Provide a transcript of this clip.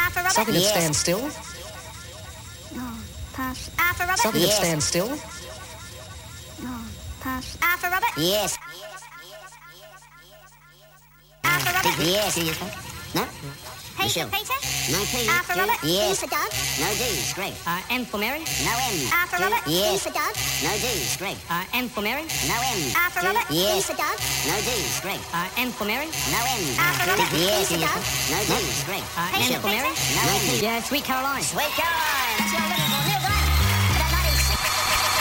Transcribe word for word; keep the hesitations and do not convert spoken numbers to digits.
R for Robert. Something that Yes. stands still. No, pass. R for Robert. Something Yes. that stands still. No, pass. R for Robert. Yes. R for Robert. Yes. No? P Michelle. for Peter. No P. R for G. Robert. Yes. D for Doug. No D. Greg. Uh, M for Mary. No M. R for G. Robert. Yes. D for Doug. No D. Greg. Uh, M for Mary. No M. R for G. Robert. Yes. D for Doug. No D. Greg. Uh, M for Mary. No M. R for Robert. Yes. D for Doug. No D. Greg. Uh, P M for for Mary. Peter. No M. Yeah, Sweet Caroline. Sweet Caroline.